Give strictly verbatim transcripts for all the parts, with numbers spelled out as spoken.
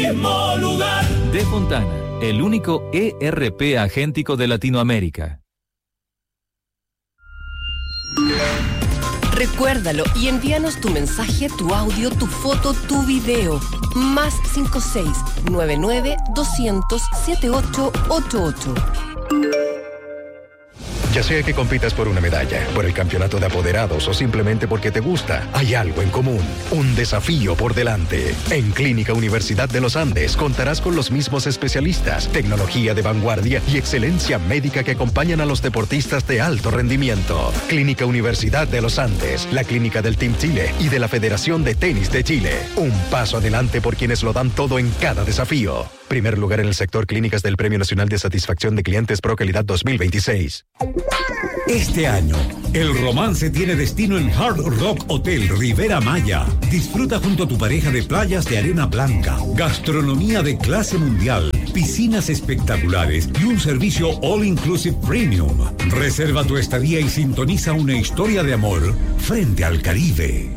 mismo lugar. De Fontana, el único E R P agéntico de Latinoamérica. Recuérdalo y envíanos tu mensaje, tu audio, tu foto, tu video. Más cinco seis nueve nueve doscientos setenta y ocho ochenta y ocho. Ya sea que compitas por una medalla, por el campeonato de apoderados o simplemente porque te gusta, hay algo en común, un desafío por delante. En Clínica Universidad de los Andes contarás con los mismos especialistas, tecnología de vanguardia y excelencia médica que acompañan a los deportistas de alto rendimiento. Clínica Universidad de los Andes, la clínica del Team Chile y de la Federación de Tenis de Chile. Un paso adelante por quienes lo dan todo en cada desafío. Primer lugar en el sector clínicas del Premio Nacional de Satisfacción de Clientes Pro Calidad dos mil veintiséis. Este año, el romance tiene destino en Hard Rock Hotel Rivera Maya. Disfruta junto a tu pareja de playas de arena blanca, gastronomía de clase mundial, piscinas espectaculares y un servicio All Inclusive Premium. Reserva tu estadía y sintoniza una historia de amor frente al Caribe.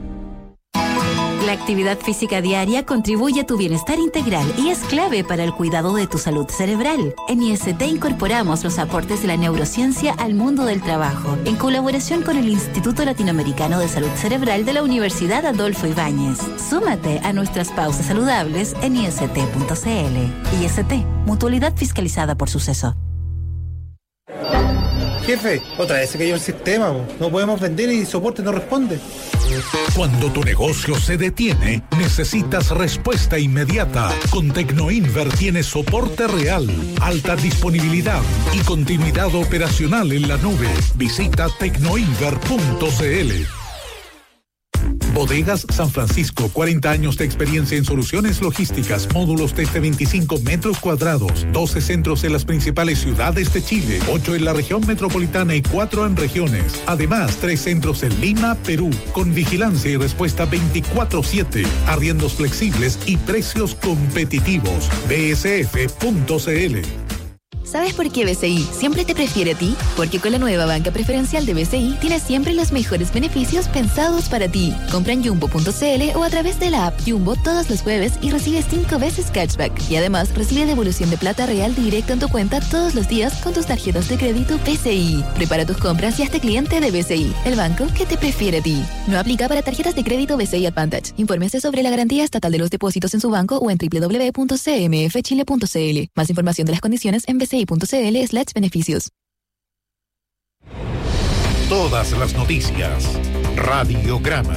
La actividad física diaria contribuye a tu bienestar integral y es clave para el cuidado de tu salud cerebral. En I S T incorporamos los aportes de la neurociencia al mundo del trabajo, en colaboración con el Instituto Latinoamericano de Salud Cerebral de la Universidad Adolfo Ibáñez. Súmate a nuestras pausas saludables en I S T punto C L. I S T, mutualidad fiscalizada por Suceso. Jefe, otra vez se cayó el sistema, no podemos vender y soporte no responde. Cuando tu negocio se detiene, necesitas respuesta inmediata. Con Tecnoinver tienes soporte real, alta disponibilidad y continuidad operacional en la nube. Visita tecnoinver punto C L. Bodegas San Francisco, cuarenta años de experiencia en soluciones logísticas, módulos desde veinticinco metros cuadrados, doce centros en las principales ciudades de Chile, ocho en la región metropolitana y cuatro en regiones. Además, tres centros en Lima, Perú, con vigilancia y respuesta veinticuatro siete, arriendos flexibles y precios competitivos. B S F punto C L. ¿Sabes por qué B C I siempre te prefiere a ti? Porque con la nueva banca preferencial de B C I tienes siempre los mejores beneficios pensados para ti. Compra en jumbo punto C L o a través de la app Jumbo todos los jueves y recibes cinco veces cashback. Y además recibe devolución de plata real directo en tu cuenta todos los días con tus tarjetas de crédito B C I. Prepara tus compras y hazte cliente de B C I, el banco que te prefiere a ti. No aplica para tarjetas de crédito B C I Advantage. Infórmese sobre la garantía estatal de los depósitos en su banco o en doble u doble u doble u punto c m f chile punto c l. Más información de las condiciones en B C I punto C L slash beneficios. Todas las noticias. Radiograma.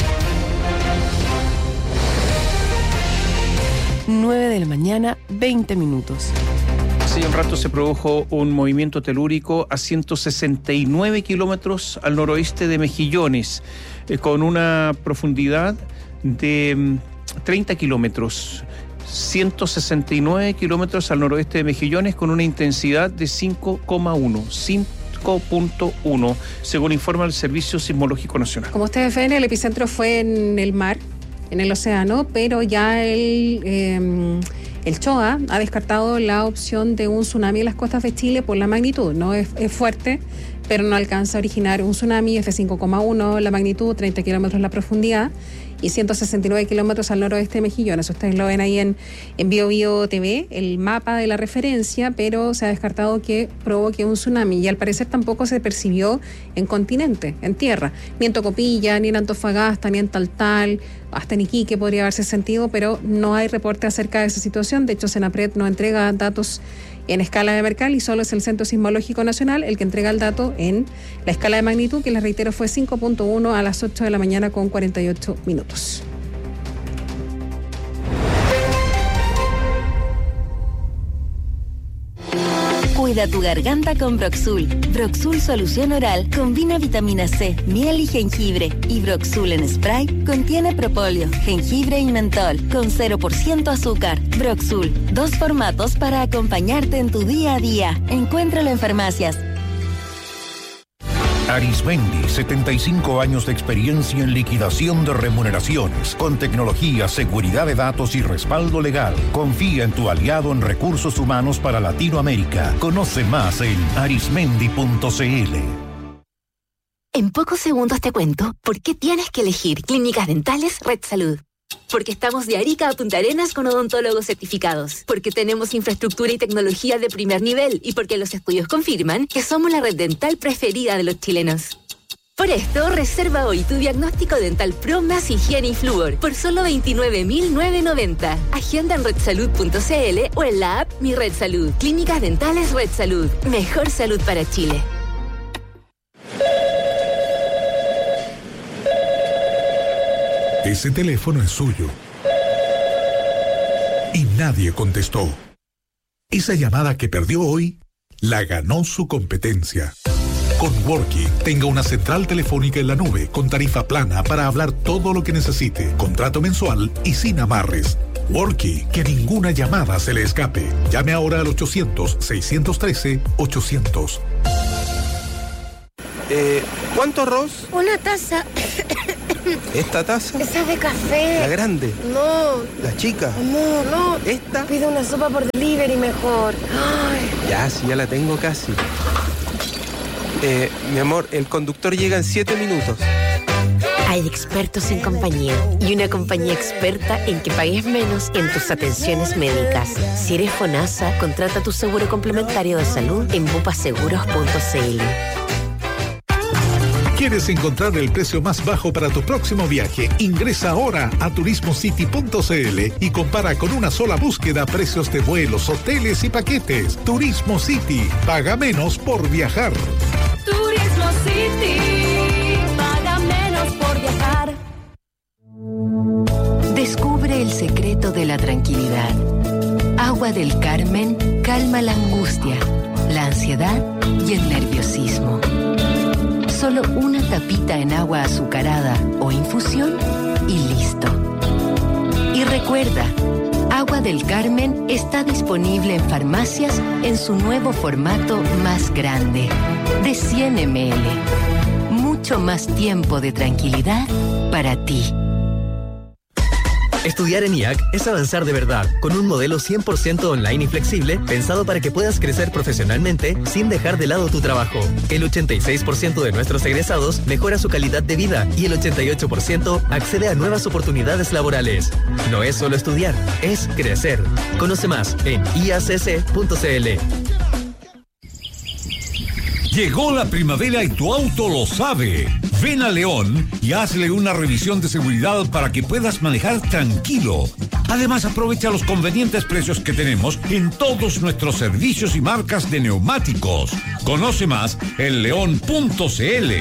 nueve de la mañana, veinte minutos. Hace un rato se produjo un movimiento telúrico a ciento sesenta y nueve kilómetros al noroeste de Mejillones, eh, con una profundidad de um, treinta kilómetros. ciento sesenta y nueve kilómetros al noroeste de Mejillones con una intensidad de cinco coma uno, cinco punto uno, según informa el Servicio Sismológico Nacional. Como ustedes ven, el epicentro fue en el mar, en el océano, pero ya el, eh, el CHOA ha descartado la opción de un tsunami en las costas de Chile por la magnitud, ¿no? Es, es fuerte, pero no alcanza a originar un tsunami. F cinco coma uno la magnitud, treinta kilómetros la profundidad y ciento sesenta y nueve kilómetros al noroeste de Mejillones. Ustedes lo ven ahí en, en Bio Bio T V, el mapa de la referencia, pero se ha descartado que provoque un tsunami y al parecer tampoco se percibió en continente, en tierra, ni en Tocopilla, ni en Antofagasta, ni en Taltal, hasta en Iquique podría haberse sentido, pero no hay reporte acerca de esa situación. De hecho, Senapred no entrega datos en escala de Mercal y solo es el Centro Sismológico Nacional el que entrega el dato en la escala de magnitud, que les reitero fue cinco punto uno a las ocho de la mañana con cuarenta y ocho minutos. Cuida tu garganta con Broxul. Broxul Solución Oral combina vitamina C, miel y jengibre. Y Broxul en spray contiene propóleo, jengibre y mentol con cero por ciento azúcar. Broxul, dos formatos para acompañarte en tu día a día. Encuéntralo en farmacias. Arismendi, setenta y cinco años de experiencia en liquidación de remuneraciones, con tecnología, seguridad de datos y respaldo legal. Confía en tu aliado en recursos humanos para Latinoamérica. Conoce más en arismendi punto c l. En pocos segundos te cuento por qué tienes que elegir Clínicas Dentales Red Salud. Porque estamos de Arica a Punta Arenas con odontólogos certificados. Porque tenemos infraestructura y tecnología de primer nivel. Y porque los estudios confirman que somos la red dental preferida de los chilenos. Por esto, reserva hoy tu diagnóstico dental Pro más higiene y flúor por solo veintinueve mil novecientos noventa. Agenda en red salud punto c l o en la app Mi Red Salud. Clínicas Dentales Red Salud. Mejor salud para Chile. Ese teléfono es suyo. Y nadie contestó. Esa llamada que perdió hoy, la ganó su competencia. Con Worky, tenga una central telefónica en la nube con tarifa plana para hablar todo lo que necesite, contrato mensual y sin amarres. Worky, que ninguna llamada se le escape. Llame ahora al ochocientos, seiscientos trece, ochocientos. Eh, ¿Cuánto arroz? Una taza. ¿Esta taza? Esa es de café. ¿La grande? No. ¿La chica? No, no. ¿Esta? Pido una sopa por delivery mejor. Ay. Ya, sí, ya la tengo casi. Eh, mi amor, el conductor llega en siete minutos. Hay expertos en compañía y una compañía experta en que pagues menos en tus atenciones médicas. Si eres FONASA, contrata tu seguro complementario de salud en bupaseguros punto c l. ¿Quieres encontrar el precio más bajo para tu próximo viaje? Ingresa ahora a turismo city punto c l y compara con una sola búsqueda precios de vuelos, hoteles y paquetes. Turismo City. Paga menos por viajar. Turismo City. Paga menos por viajar. Descubre el secreto de la tranquilidad. Agua del Carmen calma la angustia, la ansiedad y el nerviosismo. Solo una tapita en agua azucarada o infusión y listo. Y recuerda, Agua del Carmen está disponible en farmacias en su nuevo formato más grande, de cien mililitros. Mucho más tiempo de tranquilidad para ti. Estudiar en I A C es avanzar de verdad, con un modelo cien por ciento online y flexible, pensado para que puedas crecer profesionalmente sin dejar de lado tu trabajo. El ochenta y seis por ciento de nuestros egresados mejora su calidad de vida y el ochenta y ocho por ciento accede a nuevas oportunidades laborales. No es solo estudiar, es crecer. Conoce más en i a c c punto c l. Llegó la primavera y tu auto lo sabe. Ven a León y hazle una revisión de seguridad para que puedas manejar tranquilo. Además, aprovecha los convenientes precios que tenemos en todos nuestros servicios y marcas de neumáticos. Conoce más en león punto c l.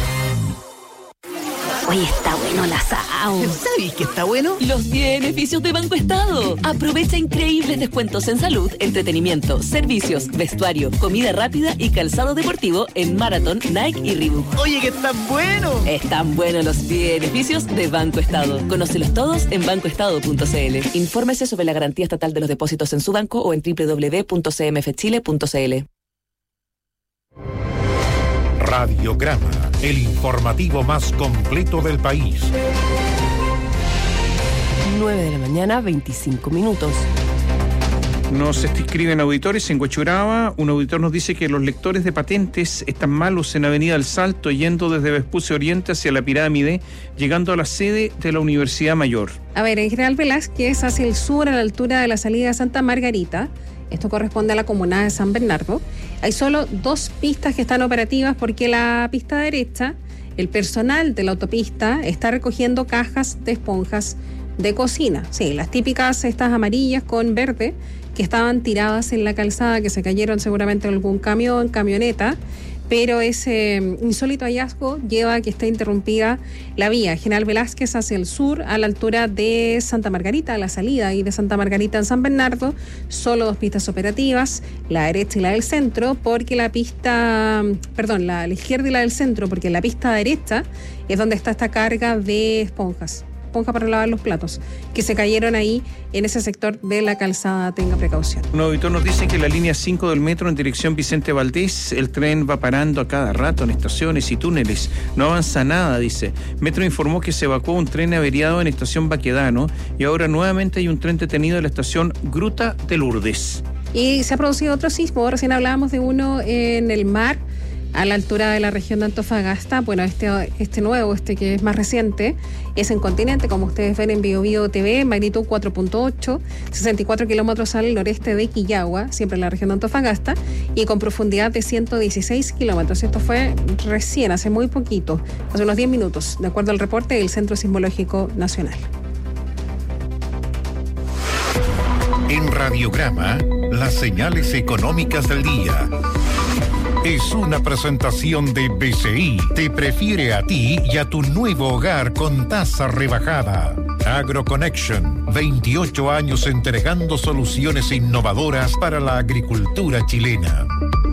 Oye, está bueno el asado. ¿Sabes qué está bueno? Los beneficios de Banco Estado. Aprovecha increíbles descuentos en salud, entretenimiento, servicios, vestuario, comida rápida y calzado deportivo en Marathon, Nike y Reebok. Oye, que están buenos. Están buenos los beneficios de Banco Estado. Conócelos todos en banco estado punto c l. Infórmese sobre la garantía estatal de los depósitos en su banco o en doble u doble u doble u punto c m f chile punto c l. Radiograma, el informativo más completo del país. nueve de la mañana, veinticinco minutos. Nos escriben auditores en Huechuraba. Un auditor nos dice que los lectores de patentes están malos en Avenida El Salto, yendo desde Vespucio Oriente hacia la Pirámide, llegando a la sede de la Universidad Mayor. A ver, en General Velázquez, hacia el sur, a la altura de la salida de Santa Margarita, esto corresponde a la comuna de San Bernardo, hay solo dos pistas que están operativas porque la pista derecha, el personal de la autopista está recogiendo cajas de esponjas de cocina. Sí, las típicas estas amarillas con verde que estaban tiradas en la calzada, que se cayeron seguramente en algún camión, camioneta, pero ese insólito hallazgo lleva a que esté interrumpida la vía General Velázquez hacia el sur, a la altura de Santa Margarita, a la salida y de Santa Margarita en San Bernardo, solo dos pistas operativas, la derecha y la del centro, porque la pista, perdón, la, la izquierda y la del centro, porque la pista derecha es donde está esta carga de esponjas. Esponja para lavar los platos, que se cayeron ahí en ese sector de la calzada. Tenga precaución. Un auditor nos dice que en la línea cinco del metro en dirección Vicente Valdés, el tren va parando a cada rato en estaciones y túneles. No avanza nada, dice. Metro informó que se evacuó un tren averiado en estación Baquedano y ahora nuevamente hay un tren detenido en la estación Gruta de Lourdes. Y se ha producido otro sismo. Recién hablábamos de uno en el mar, a la altura de la región de Antofagasta. Bueno, este, este nuevo, este que es más reciente, es en Continente, como ustedes ven en Bio Bio T V, magnitud cuatro punto ocho, sesenta y cuatro kilómetros al noreste de Quillagua, siempre en la región de Antofagasta, y con profundidad de ciento dieciséis kilómetros. Esto fue recién, hace muy poquito, hace unos diez minutos, de acuerdo al reporte del Centro Sismológico Nacional. En Radiograma, las señales económicas del día. Es una presentación de B C I. Te prefiere a ti y a tu nuevo hogar con tasa rebajada. AgroConnection, veintiocho años entregando soluciones innovadoras para la agricultura chilena.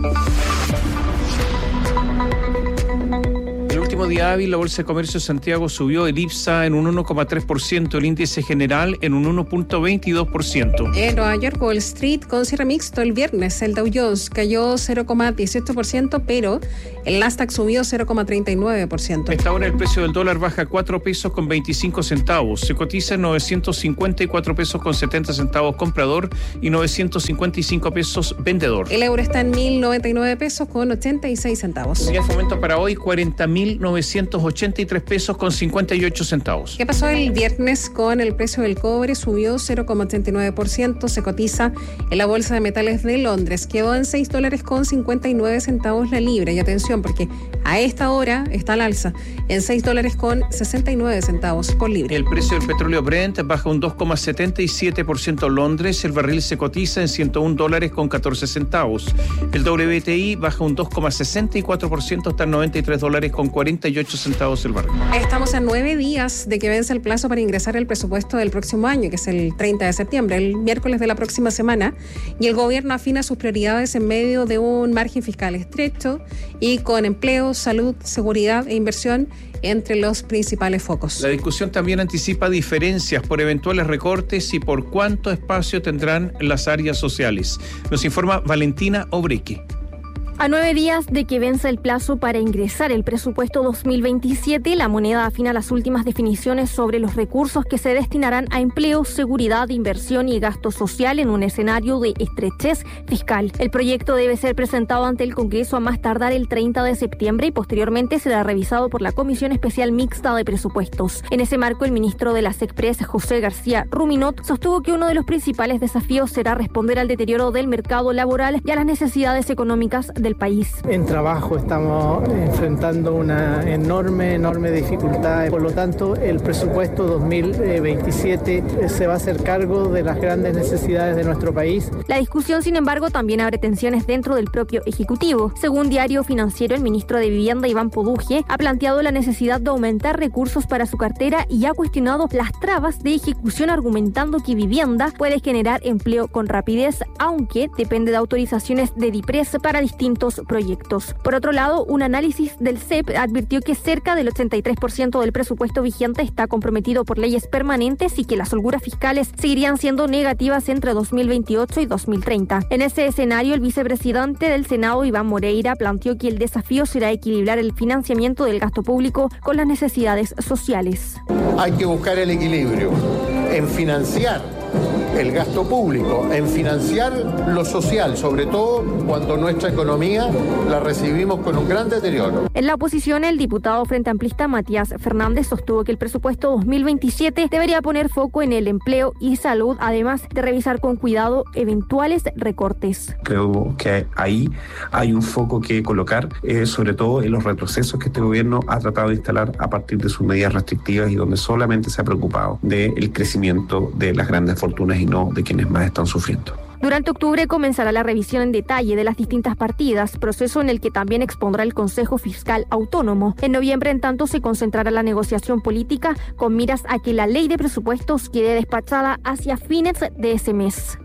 El último día hábil, la Bolsa de Comercio de Santiago subió, el IPSA en un uno coma tres por ciento, el índice general en un uno punto veintidós por ciento. En Nueva York, Wall Street con cierre mixto el viernes. El Dow Jones cayó cero coma dieciocho por ciento, pero el Nasdaq subió cero coma treinta y nueve por ciento. A esta hora el precio del dólar baja cuatro pesos con veinticinco centavos. Se cotiza en novecientos cincuenta y cuatro pesos con setenta centavos comprador y novecientos cincuenta y cinco pesos vendedor. El euro está en mil noventa y nueve pesos con ochenta y seis centavos. Y el momento para hoy, cuarenta mil novecientos ochenta y tres pesos con cincuenta y ocho centavos. ¿Qué pasó el viernes con el precio del cobre? Subió cero coma ochenta y nueve por ciento, se cotiza en la Bolsa de Metales de Londres. Quedó en seis dólares con cincuenta y nueve centavos la libra. Y atención, porque a esta hora está al alza en seis dólares con sesenta y nueve centavos por libra. El precio del petróleo Brent baja un dos coma setenta y siete por ciento Londres. El barril se cotiza en ciento un dólares con catorce centavos. El W T I baja un dos coma sesenta y cuatro por ciento hasta noventa y tres dólares con cuarenta y ocho centavos el barril. Estamos a nueve días de que vence el plazo para ingresar el presupuesto del próximo año, que es el treinta de septiembre, el miércoles de la próxima semana, y el gobierno afina sus prioridades en medio de un margen fiscal estrecho y con empleo, salud, seguridad e inversión entre los principales focos. La discusión también anticipa diferencias por eventuales recortes y por cuánto espacio tendrán las áreas sociales. Nos informa Valentina Obreque. A nueve días de que vence el plazo para ingresar el presupuesto dos mil veintisiete, la moneda afina las últimas definiciones sobre los recursos que se destinarán a empleo, seguridad, inversión y gasto social en un escenario de estrechez fiscal. El proyecto debe ser presentado ante el Congreso a más tardar el treinta de septiembre y posteriormente será revisado por la Comisión Especial Mixta de Presupuestos. En ese marco, el ministro de la SECPRES, José García Ruminot, sostuvo que uno de los principales desafíos será responder al deterioro del mercado laboral y a las necesidades económicas de del país. En trabajo estamos enfrentando una enorme, enorme dificultad. Por lo tanto, el presupuesto dos mil veintisiete se va a hacer cargo de las grandes necesidades de nuestro país. La discusión, sin embargo, también abre tensiones dentro del propio Ejecutivo. Según Diario Financiero, el ministro de Vivienda, Iván Poduje, ha planteado la necesidad de aumentar recursos para su cartera y ha cuestionado las trabas de ejecución, argumentando que vivienda puede generar empleo con rapidez, aunque depende de autorizaciones de DIPRES para distintos proyectos. Por otro lado, un análisis del C E P advirtió que cerca del ochenta y tres por ciento del presupuesto vigente está comprometido por leyes permanentes y que las holguras fiscales seguirían siendo negativas entre dos mil veintiocho y dos mil treinta. En ese escenario, el vicepresidente del Senado, Iván Moreira, planteó que el desafío será equilibrar el financiamiento del gasto público con las necesidades sociales. Hay que buscar el equilibrio en financiar el gasto público, en financiar lo social, sobre todo cuando nuestra economía la recibimos con un gran deterioro. En la oposición, el diputado Frente Amplista Matías Fernández sostuvo que el presupuesto dos mil veintisiete debería poner foco en el empleo y salud, además de revisar con cuidado eventuales recortes. Creo que ahí hay un foco que colocar, eh, sobre todo en los retrocesos que este gobierno ha tratado de instalar a partir de sus medidas restrictivas y donde solamente se ha preocupado del crecimiento de las grandes fortunas y no de quienes más están sufriendo. Durante octubre comenzará la revisión en detalle de las distintas partidas, proceso en el que también expondrá el Consejo Fiscal Autónomo. En noviembre, en tanto, se concentrará la negociación política con miras a que la ley de presupuestos quede despachada hacia fines de ese mes.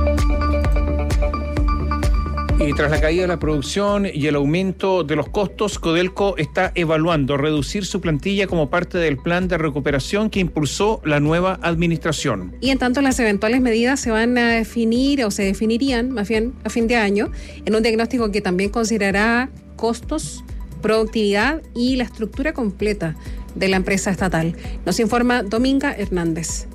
Y tras la caída de la producción y el aumento de los costos, Codelco está evaluando reducir su plantilla como parte del plan de recuperación que impulsó la nueva administración. Y en tanto, las eventuales medidas se van a definir o se definirían más bien a fin de año en un diagnóstico que también considerará costos, productividad y la estructura completa de la empresa estatal. Nos informa Dominga Hernández.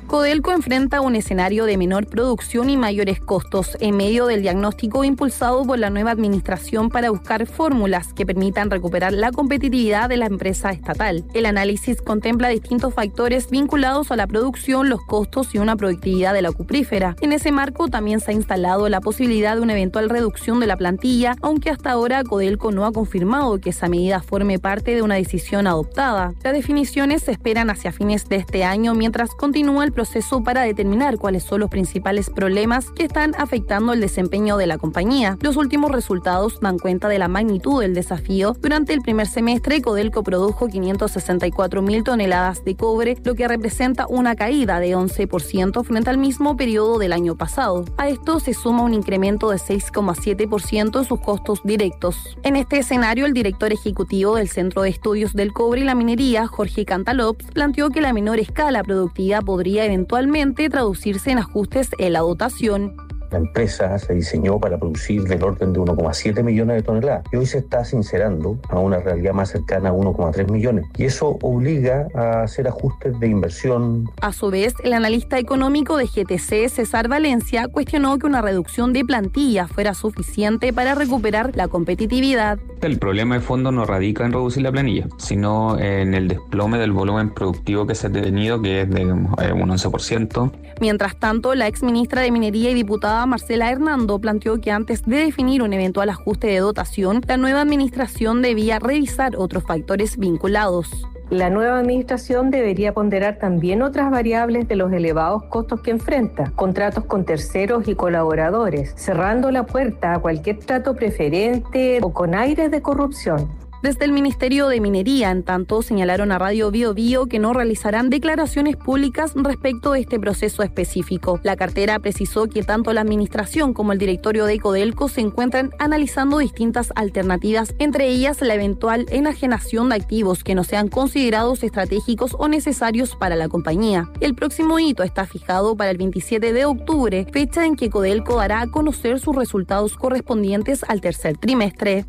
Codelco enfrenta un escenario de menor producción y mayores costos en medio del diagnóstico impulsado por la nueva administración para buscar fórmulas que permitan recuperar la competitividad de la empresa estatal. El análisis contempla distintos factores vinculados a la producción, los costos y una productividad de la cuprífera. En ese marco también se ha instalado la posibilidad de una eventual reducción de la plantilla, aunque hasta ahora Codelco no ha confirmado que esa medida forme parte de una decisión adoptada. Las definiciones se esperan hacia fines de este año mientras continúa el proceso para determinar cuáles son los principales problemas que están afectando el desempeño de la compañía. Los últimos resultados dan cuenta de la magnitud del desafío. Durante el primer semestre, Codelco produjo quinientas sesenta y cuatro mil toneladas de cobre, lo que representa una caída de once por ciento frente al mismo periodo del año pasado. A esto se suma un incremento de seis coma siete por ciento en sus costos directos. En este escenario, el director ejecutivo del Centro de Estudios del Cobre y la Minería, Jorge Cantalops, planteó que la menor escala productiva podría eventualmente traducirse en ajustes en la dotación. La empresa se diseñó para producir del orden de uno coma siete millones de toneladas y hoy se está sincerando a una realidad más cercana a uno coma tres millones y eso obliga a hacer ajustes de inversión. A su vez, el analista económico de G T C, César Valencia, cuestionó que una reducción de plantilla fuera suficiente para recuperar la competitividad. El problema de fondo no radica en reducir la planilla, sino en el desplome del volumen productivo que se ha tenido, que es de un once por ciento. Mientras tanto, la exministra de Minería y diputada Marcela Hernando planteó que antes de definir un eventual ajuste de dotación, la nueva administración debía revisar otros factores vinculados. La nueva administración debería ponderar también otras variables de los elevados costos que enfrenta, contratos con terceros y colaboradores, cerrando la puerta a cualquier trato preferente o con aires de corrupción. Desde el Ministerio de Minería, en tanto, señalaron a Radio Bio Bio que no realizarán declaraciones públicas respecto de este proceso específico. La cartera precisó que tanto la administración como el directorio de Codelco se encuentran analizando distintas alternativas, entre ellas la eventual enajenación de activos que no sean considerados estratégicos o necesarios para la compañía. El próximo hito está fijado para el veintisiete de octubre, fecha en que Codelco dará a conocer sus resultados correspondientes al tercer trimestre.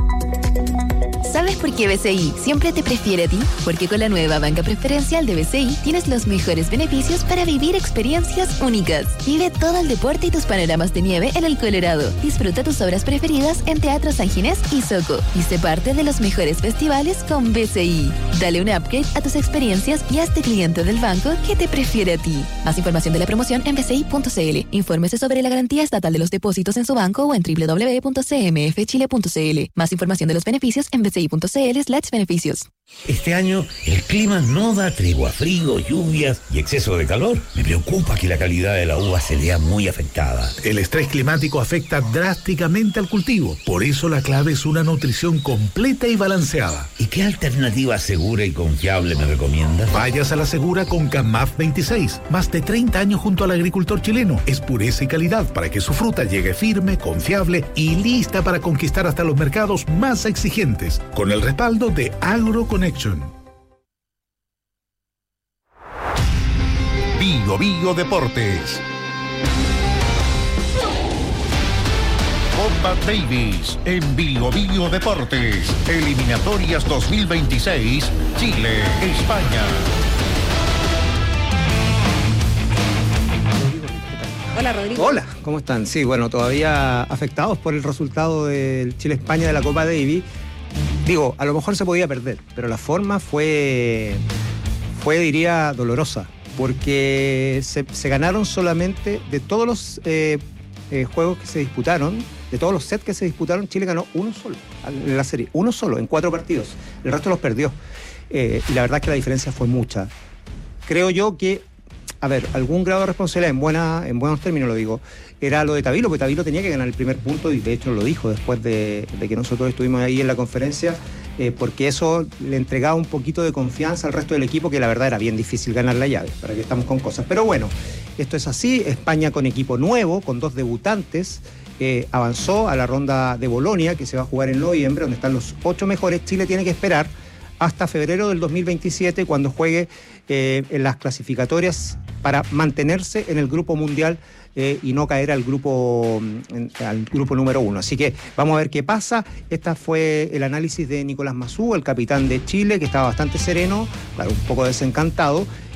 ¿Sabes por qué B C I siempre te prefiere a ti? Porque con la nueva banca preferencial de B C I tienes los mejores beneficios para vivir experiencias únicas. Vive todo el deporte y tus panoramas de nieve en el Colorado. Disfruta tus obras preferidas en Teatro San Ginés y Soco. Y sé parte de los mejores festivales con B C I. Dale un upgrade a tus experiencias y hazte cliente del banco que te prefiere a ti. Más información de la promoción en b c i punto c l. Infórmese sobre la garantía estatal de los depósitos en su banco o en w w w punto c m f chile punto c l. Más información de los beneficios en b c i punto c l slash beneficios. Este año el clima no da tregua, frío, lluvias y exceso de calor. Me preocupa que la calidad de la uva se vea muy afectada. El estrés climático afecta drásticamente al cultivo. Por eso la clave es una nutrición completa y balanceada. ¿Y qué alternativa segura y confiable me recomienda? Vayas a la segura con Camaf veintiséis. Más de treinta años junto al agricultor chileno. Es pureza y calidad para que su fruta llegue firme, confiable y lista para conquistar hasta los mercados más exigentes. Con el respaldo de AgroConnection. Bio Bio Deportes. Copa Davis en Bio Bio Deportes. Eliminatorias dos mil veintiséis, Chile, España. Hola, Rodrigo. Hola, ¿cómo están? Sí, bueno, todavía afectados por el resultado del Chile-España de la Copa Davis. Digo, a lo mejor se podía perder, pero la forma fue, fue diría, dolorosa, porque se, se ganaron solamente de todos los eh, eh, juegos que se disputaron, de todos los sets que se disputaron, Chile ganó uno solo en la serie, uno solo, en cuatro partidos. El resto los perdió. Eh, y la verdad es que la diferencia fue mucha. Creo yo que, a ver, algún grado de responsabilidad, en, buena, en buenos términos lo digo, era lo de Tabilo, porque Tabilo tenía que ganar el primer punto y de hecho lo dijo después de, de que nosotros estuvimos ahí en la conferencia, eh, porque eso le entregaba un poquito de confianza al resto del equipo, que la verdad era bien difícil ganar la llave, para que estamos con cosas. Pero bueno, esto es así. España con equipo nuevo, con dos debutantes, eh, avanzó a la ronda de Bolonia, que se va a jugar en noviembre, donde están los ocho mejores. Chile tiene que esperar hasta febrero del dos mil veintisiete, cuando juegue eh, en las clasificatorias para mantenerse en el grupo mundial eh, y no caer al grupo, en, al grupo número uno. Así que vamos a ver qué pasa. Este fue el análisis de Nicolás Mazú, el capitán de Chile, que estaba bastante sereno, claro, un poco desencantado.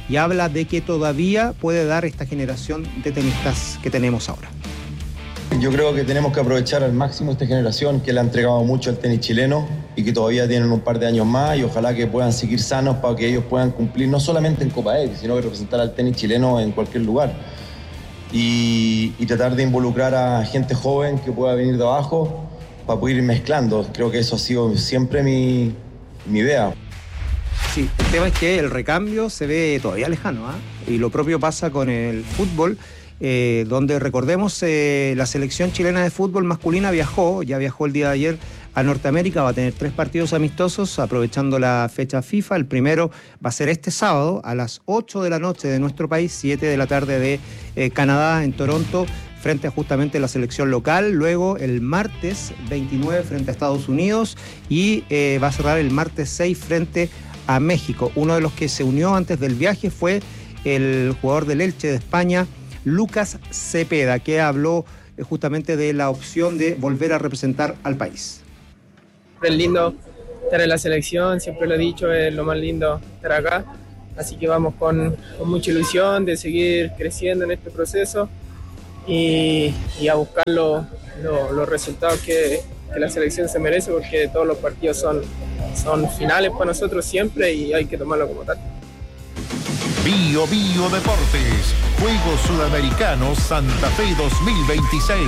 y habla de que todavía puede dar esta generación de tenistas que tenemos ahora. Yo creo que tenemos que aprovechar al máximo esta generación que le ha entregado mucho al tenis chileno y que todavía tienen un par de años más, y ojalá que puedan seguir sanos para que ellos puedan cumplir no solamente en Copa Davis, sino que representar al tenis chileno en cualquier lugar. Y, y tratar de involucrar a gente joven que pueda venir de abajo para poder ir mezclando. Creo que eso ha sido siempre mi, mi idea. Sí, el tema es que el recambio se ve todavía lejano, ¿eh? Y lo propio pasa con el fútbol, eh, donde recordemos eh, la selección chilena de fútbol masculina viajó, ya viajó el día de ayer a Norteamérica, va a tener tres partidos amistosos aprovechando la fecha FIFA. El primero va a ser este sábado a las ocho de la noche de nuestro país, siete de la tarde de eh, Canadá, en Toronto, frente a justamente la selección local. Luego el martes veintinueve frente a Estados Unidos y eh, va a cerrar el martes seis frente a México. Uno de los que se unió antes del viaje fue el jugador del Elche de España, Lucas Cepeda, que habló eh, justamente de la opción de volver a representar al país. Es lindo estar en la selección, siempre lo he dicho, es lo más lindo estar acá, así que vamos con, con mucha ilusión de seguir creciendo en este proceso y, y a buscar lo, lo, los resultados que, que la selección se merece, porque todos los partidos son, son finales para nosotros siempre y hay que tomarlo como tal. Bio Bio Deportes, Juegos Sudamericanos Santa Fe dos mil veintiséis.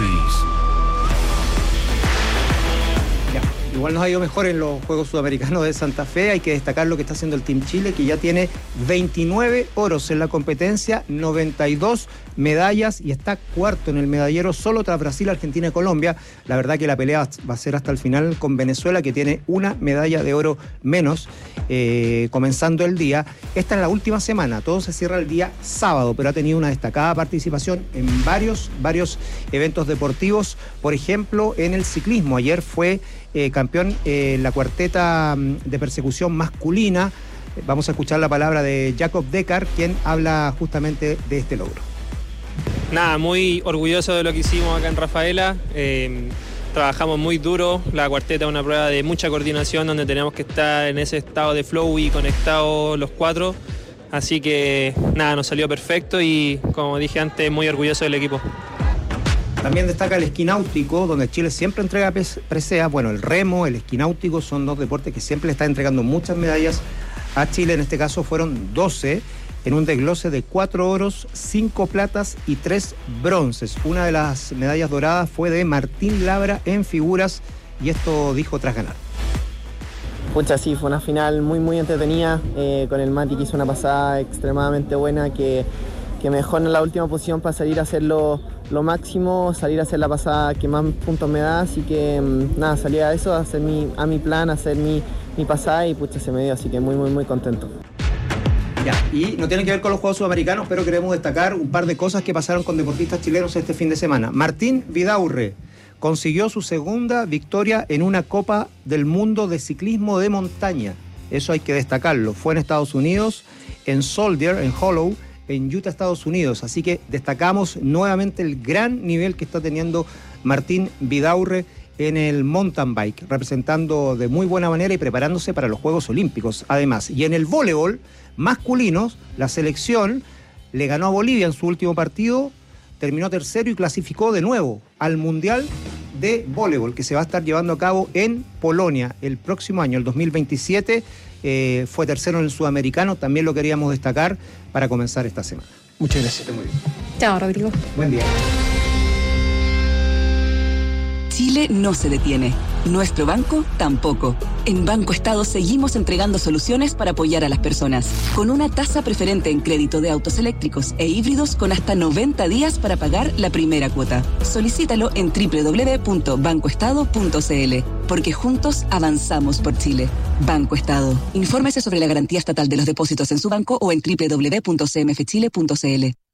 Igual nos ha ido mejor en los Juegos Sudamericanos de Santa Fe. Hay que destacar lo que está haciendo el Team Chile, que ya tiene veintinueve oros en la competencia, noventa y dos medallas y está cuarto en el medallero, solo tras Brasil, Argentina y Colombia. La verdad que la pelea va a ser hasta el final con Venezuela, que tiene una medalla de oro menos, eh, comenzando el día. Esta es la última semana, todo se cierra el día sábado, pero ha tenido una destacada participación en varios, varios eventos deportivos. Por ejemplo, en el ciclismo. Ayer fue eh, campeón en eh, la cuarteta de persecución masculina. Vamos a escuchar la palabra de Jacob Decker, quien habla justamente de este logro. Nada, muy orgulloso de lo que hicimos acá en Rafaela. Eh, trabajamos muy duro. La cuarteta es una prueba de mucha coordinación donde tenemos que estar en ese estado de flow y conectados los cuatro. Así que nada, nos salió perfecto y, como dije antes, muy orgulloso del equipo. También destaca el esquí náutico, donde Chile siempre entrega preseas. Bueno, el remo, el esquí náutico son dos deportes que siempre le están entregando muchas medallas a Chile. En este caso fueron doce, en un desglose de cuatro oros, cinco platas y tres bronces. Una de las medallas doradas fue de Martín Labra en figuras, y esto dijo tras ganar. Pucha, sí, fue una final muy muy entretenida, eh, con el Mati, que hizo una pasada extremadamente buena, que, que me dejó en la última posición para salir a hacer lo, lo máximo, salir a hacer la pasada que más puntos me da, así que nada, salí a eso, a hacer mi, a mi plan, a hacer mi, mi pasada, y pucha, se me dio, así que muy muy muy contento. Ya, y no tienen que ver con los Juegos Sudamericanos, pero queremos destacar un par de cosas que pasaron con deportistas chilenos este fin de semana. Martín Vidaurre consiguió su segunda victoria en una Copa del Mundo de ciclismo de montaña. Eso hay que destacarlo. Fue en Estados Unidos, en Soldier, en Hollow, en Utah, Estados Unidos. Así que destacamos nuevamente el gran nivel que está teniendo Martín Vidaurre en el mountain bike, representando de muy buena manera y preparándose para los Juegos Olímpicos, además. Y en el voleibol masculinos, la selección le ganó a Bolivia en su último partido, terminó tercero y clasificó de nuevo al Mundial de Voleibol, que se va a estar llevando a cabo en Polonia el próximo año, el dos mil veintisiete. Eh, fue tercero en el Sudamericano, también lo queríamos destacar para comenzar esta semana. Muchas gracias. Muy bien. Chao, Rodrigo. Buen día. Chile no se detiene. Nuestro banco tampoco. En Banco Estado seguimos entregando soluciones para apoyar a las personas. Con una tasa preferente en crédito de autos eléctricos e híbridos con hasta noventa días para pagar la primera cuota. Solicítalo en doble u doble u doble u punto banco estado punto c l. Porque juntos avanzamos por Chile. Banco Estado. Infórmese sobre la garantía estatal de los depósitos en su banco o en doble u doble u doble u punto c m f chile punto c l.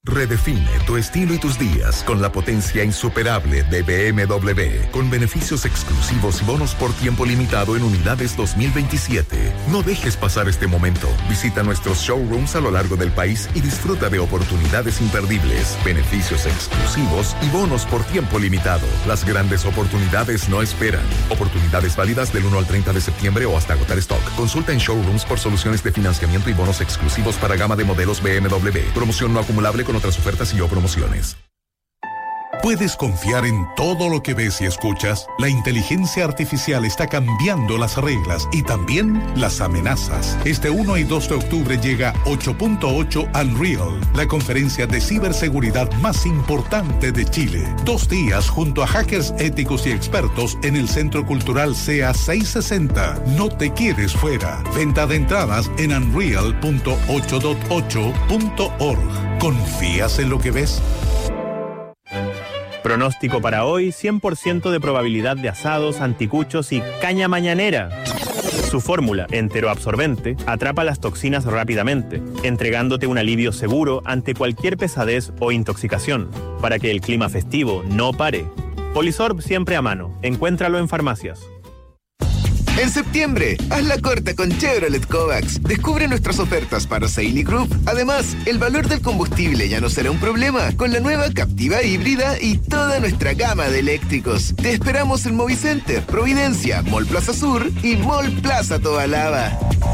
Redefine tu estilo y tus días con la potencia insuperable de B M W, con beneficios exclusivos y bonos por tiempo limitado en unidades dos mil veintisiete. No dejes pasar este momento. Visita nuestros showrooms a lo largo del país y disfruta de oportunidades imperdibles, beneficios exclusivos y bonos por tiempo limitado. Las grandes oportunidades no esperan. Oportunidades válidas del uno al treinta de septiembre o hasta agotar stock. Consulta en showrooms por soluciones de financiamiento y bonos exclusivos para gama de modelos B M W. Promoción no acumulable con otras ofertas y o promociones. ¿Puedes confiar en todo lo que ves y escuchas? La inteligencia artificial está cambiando las reglas y también las amenazas. Este uno y dos de octubre llega ocho punto ocho Unreal, la conferencia de ciberseguridad más importante de Chile. Dos días junto a hackers éticos y expertos en el Centro Cultural C A seiscientos sesenta. No te quedes fuera. Venta de entradas en unreal punto ocho punto ocho punto org. ¿Confías en lo que ves? Pronóstico para hoy, cien por ciento de probabilidad de asados, anticuchos y caña mañanera. Su fórmula, enteroabsorbente, atrapa las toxinas rápidamente, entregándote un alivio seguro ante cualquier pesadez o intoxicación, para que el clima festivo no pare. Polisorb siempre a mano. Encuéntralo en farmacias. En septiembre, haz la corta con Chevrolet Kovacs. Descubre nuestras ofertas para Seily Group. Además, el valor del combustible ya no será un problema con la nueva Captiva híbrida y toda nuestra gama de eléctricos. Te esperamos en Movicenter, Providencia, Mall Plaza Sur y Mall Plaza Tobalaba.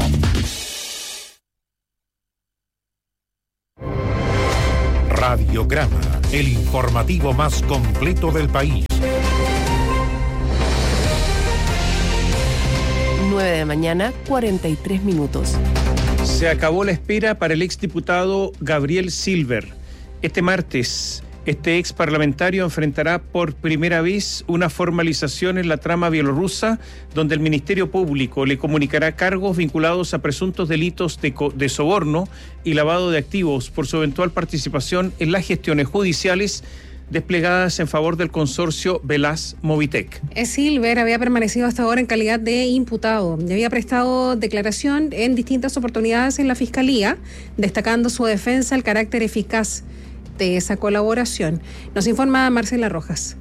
Radiograma, el informativo más completo del país. nueve de la mañana, cuarenta y tres minutos. Se acabó la espera para el exdiputado Gabriel Silver. Este martes, este ex parlamentario enfrentará por primera vez una formalización en la trama bielorrusa, donde el Ministerio Público le comunicará cargos vinculados a presuntos delitos de, de soborno y lavado de activos por su eventual participación en las gestiones judiciales desplegadas en favor del consorcio Velas Movitec. Silver había permanecido hasta ahora en calidad de imputado y había prestado declaración en distintas oportunidades en la Fiscalía, destacando su defensa al carácter eficaz de esa colaboración. Nos informa Marcela Rojas.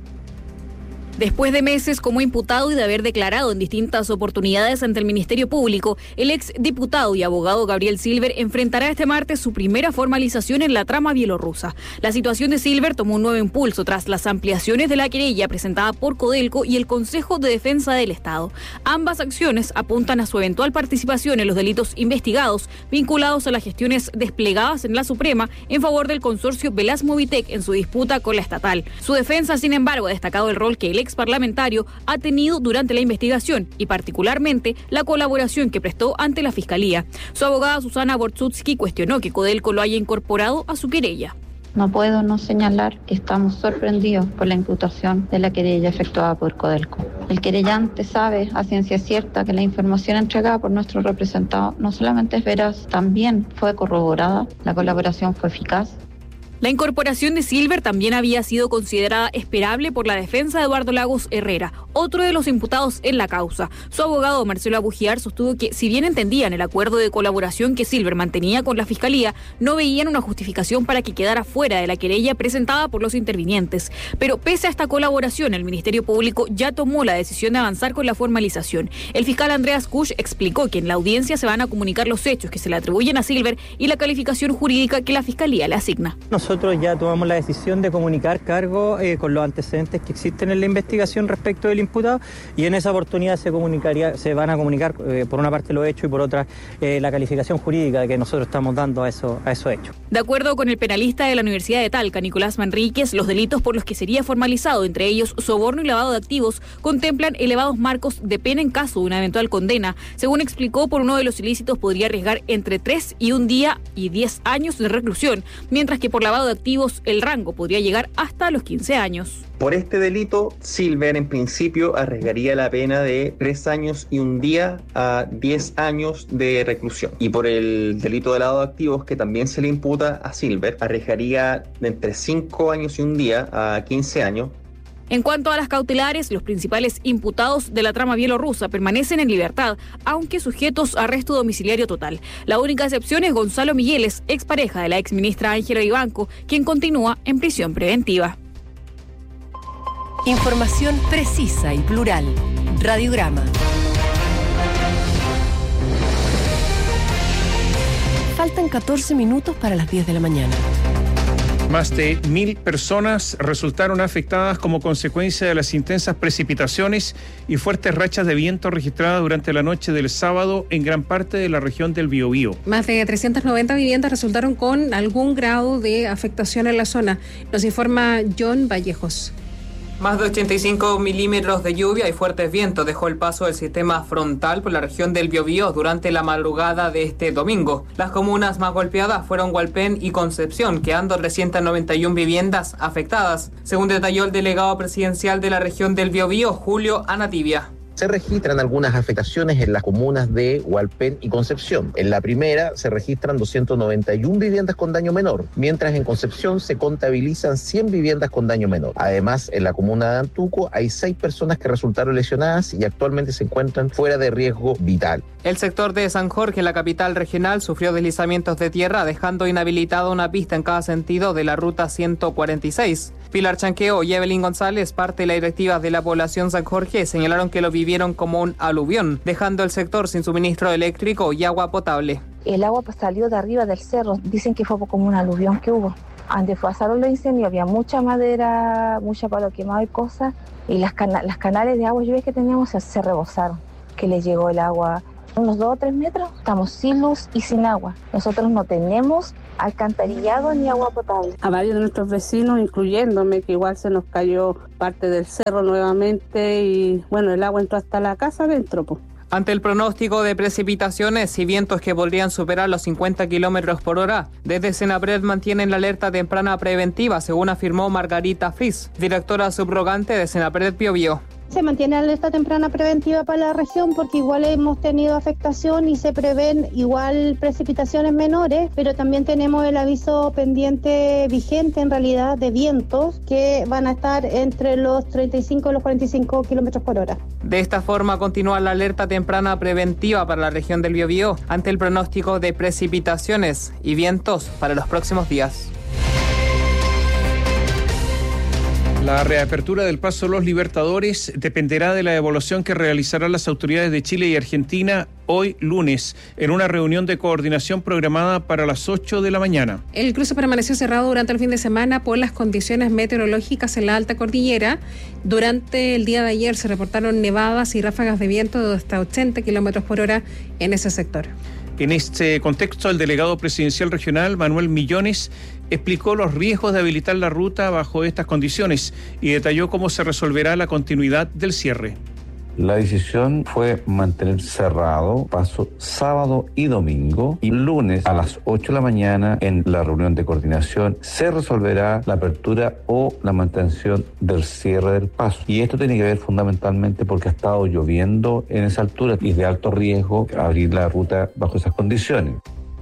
Después de meses como imputado y de haber declarado en distintas oportunidades ante el Ministerio Público, el ex diputado y abogado Gabriel Silver enfrentará este martes su primera formalización en la trama bielorrusa. La situación de Silver tomó un nuevo impulso tras las ampliaciones de la querella presentada por Codelco y el Consejo de Defensa del Estado. Ambas acciones apuntan a su eventual participación en los delitos investigados vinculados a las gestiones desplegadas en la Suprema en favor del consorcio Velas Movitec en su disputa con la estatal. Su defensa, sin embargo, ha destacado el rol que el ex parlamentario ha tenido durante la investigación y particularmente la colaboración que prestó ante la Fiscalía. Su abogada Susana Bortzutsky cuestionó que Codelco lo haya incorporado a su querella. No puedo no señalar que estamos sorprendidos por la imputación de la querella efectuada por Codelco. El querellante sabe a ciencia cierta que la información entregada por nuestro representado no solamente es veraz, también fue corroborada, la colaboración fue eficaz. La incorporación de Silver también había sido considerada esperable por la defensa de Eduardo Lagos Herrera, otro de los imputados en la causa. Su abogado Marcelo Abugiar sostuvo que, si bien entendían el acuerdo de colaboración que Silver mantenía con la Fiscalía, no veían una justificación para que quedara fuera de la querella presentada por los intervinientes. Pero pese a esta colaboración, el Ministerio Público ya tomó la decisión de avanzar con la formalización. El fiscal Andreas Kusch explicó que en la audiencia se van a comunicar los hechos que se le atribuyen a Silver y la calificación jurídica que la Fiscalía le asigna. Nosotros ya tomamos la decisión de comunicar cargo eh, con los antecedentes que existen en la investigación respecto del imputado y en esa oportunidad se comunicaría, se van a comunicar eh, por una parte los hechos y por otra eh, la calificación jurídica que nosotros estamos dando a, eso, a esos hechos. De acuerdo con el penalista de la Universidad de Talca, Nicolás Manríquez, los delitos por los que sería formalizado, entre ellos soborno y lavado de activos, contemplan elevados marcos de pena en caso de una eventual condena. Según explicó, por uno de los ilícitos podría arriesgar entre tres y un día y diez años de reclusión, mientras que por lavado de activos el rango podría llegar hasta los quince años. Por este delito, Silver en principio arriesgaría la pena de tres años y un día a diez años de reclusión. Y por el delito de lavado de activos, que también se le imputa a Silver, arriesgaría de entre cinco años y un día a quince años. En cuanto a las cautelares, los principales imputados de la trama bielorrusa permanecen en libertad, aunque sujetos a arresto domiciliario total. La única excepción es Gonzalo Migueles, expareja de la exministra Ángela Vivanco, quien continúa en prisión preventiva. Información precisa y plural. Radiograma. Faltan catorce minutos para las diez de la mañana. Más de mil personas resultaron afectadas como consecuencia de las intensas precipitaciones y fuertes rachas de viento registradas durante la noche del sábado en gran parte de la región del Biobío. Más de trescientas noventa viviendas resultaron con algún grado de afectación en la zona. Nos informa John Vallejos. Más de ochenta y cinco milímetros de lluvia y fuertes vientos dejó el paso del sistema frontal por la región del Biobío durante la madrugada de este domingo. Las comunas más golpeadas fueron Hualpén y Concepción, quedando trescientas noventa y una viviendas afectadas, según detalló el delegado presidencial de la región del Biobío, Julio Anativia. Se registran algunas afectaciones en las comunas de Hualpén y Concepción. En la primera se registran doscientas noventa y una viviendas con daño menor, mientras en Concepción se contabilizan cien viviendas con daño menor. Además, en la comuna de Antuco hay seis personas que resultaron lesionadas y actualmente se encuentran fuera de riesgo vital. El sector de San Jorge, la capital regional, sufrió deslizamientos de tierra, dejando inhabilitada una pista en cada sentido de la ruta ciento cuarenta y seis. Pilar Chanqueo y Evelyn González, parte de la directiva de la población San Jorge, señalaron que lo vivieron como un aluvión, dejando el sector sin suministro eléctrico y agua potable. El agua salió de arriba del cerro, dicen que fue como un aluvión que hubo. Donde pasaron los incendios había mucha madera, mucha palo quemado y cosas, y las, cana- las canales de agua lluvia que teníamos se, se rebosaron, que les llegó el agua unos dos o tres metros, estamos sin luz y sin agua. Nosotros no tenemos alcantarillado ni agua potable. A varios de nuestros vecinos, incluyéndome, que igual se nos cayó parte del cerro nuevamente y bueno, el agua entró hasta la casa adentro, pues. Ante el pronóstico de precipitaciones y vientos que podrían superar los cincuenta kilómetros por hora, desde Senapred mantienen la alerta temprana preventiva, según afirmó Margarita Fris, directora subrogante de Senapred Biobío. Se mantiene alerta temprana preventiva para la región porque igual hemos tenido afectación y se prevén igual precipitaciones menores, pero también tenemos el aviso pendiente vigente en realidad de vientos que van a estar entre los treinta y cinco y los cuarenta y cinco kilómetros por hora. De esta forma continúa la alerta temprana preventiva para la región del Biobío ante el pronóstico de precipitaciones y vientos para los próximos días. La reapertura del Paso Los Libertadores dependerá de la evaluación que realizarán las autoridades de Chile y Argentina hoy lunes, en una reunión de coordinación programada para las ocho de la mañana. El cruce permaneció cerrado durante el fin de semana por las condiciones meteorológicas en la alta cordillera. Durante el día de ayer se reportaron nevadas y ráfagas de viento de hasta ochenta kilómetros por hora en ese sector. En este contexto, el delegado presidencial regional, Manuel Millones, explicó los riesgos de habilitar la ruta bajo estas condiciones y detalló cómo se resolverá la continuidad del cierre. La decisión fue mantener cerrado Paso sábado y domingo, y lunes a las ocho de la mañana en la reunión de coordinación se resolverá la apertura o la mantención del cierre del paso. Y esto tiene que ver fundamentalmente porque ha estado lloviendo en esa altura y es de alto riesgo abrir la ruta bajo esas condiciones.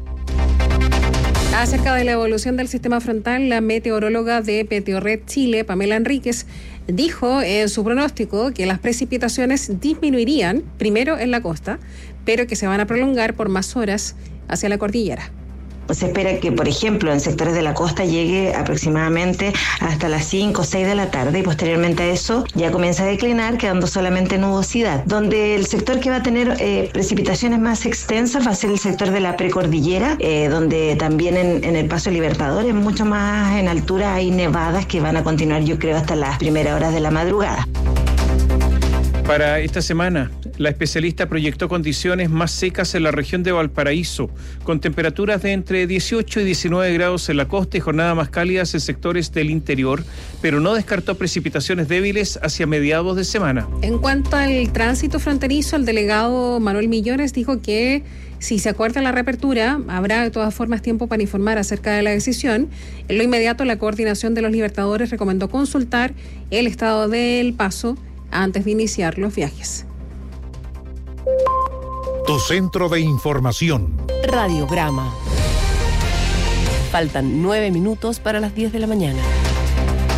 Acerca de la evolución del sistema frontal, la meteoróloga de Meteorred Chile, Pamela Enríquez, dijo en su pronóstico que las precipitaciones disminuirían primero en la costa, pero que se van a prolongar por más horas hacia la cordillera. Se espera que, por ejemplo, en sectores de la costa llegue aproximadamente hasta las cinco o seis de la tarde y posteriormente a eso ya comienza a declinar, quedando solamente nubosidad. Donde el sector que va a tener eh, precipitaciones más extensas va a ser el sector de la precordillera, eh, donde también en, en el Paso Libertadores, mucho más en altura, hay nevadas que van a continuar, yo creo, hasta las primeras horas de la madrugada. Para esta semana, la especialista proyectó condiciones más secas en la región de Valparaíso, con temperaturas de entre dieciocho y diecinueve grados en la costa y jornadas más cálidas en sectores del interior, pero no descartó precipitaciones débiles hacia mediados de semana. En cuanto al tránsito fronterizo, el delegado Manuel Millones dijo que si se acuerda la reapertura, habrá de todas formas tiempo para informar acerca de la decisión. En lo inmediato, la Coordinación de los Libertadores recomendó consultar el estado del paso antes de iniciar los viajes. Tu centro de información. Radiograma. Faltan nueve minutos para las diez de la mañana.